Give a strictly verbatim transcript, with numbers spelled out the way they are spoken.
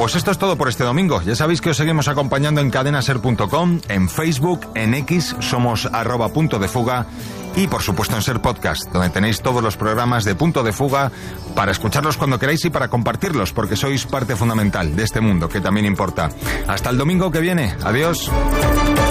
pues esto es todo por este domingo. Ya sabéis que os seguimos acompañando en cadena ser punto com, en Facebook, en X, somos arroba punto de fuga y por supuesto en Ser Podcast, donde tenéis todos los programas de Punto de Fuga para escucharlos cuando queráis y para compartirlos, porque sois parte fundamental de este mundo que también importa. Hasta el domingo que viene. Adiós.